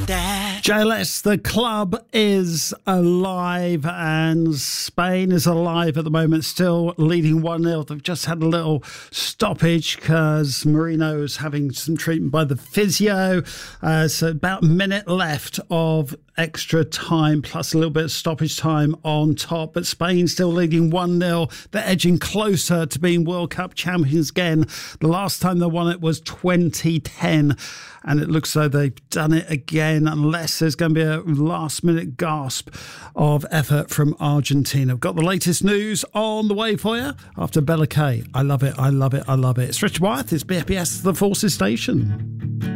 JLS, the club is alive and Spain is alive at the moment, still leading 1-0. They've just had a little stoppage because Marino is having some treatment by the physio. So about a minute left of extra time plus a little bit of stoppage time on top. But Spain still leading 1-0. They're edging closer to being World Cup champions again. The last time they won it was 2010. And it looks though they've done it again, unless there's going to be a last-minute gasp of effort from Argentina. We've got the latest news on the way for you after Bella K. I love it, I love it, I love it. It's Richard Wyeth, it's BFBS, The Forces Station.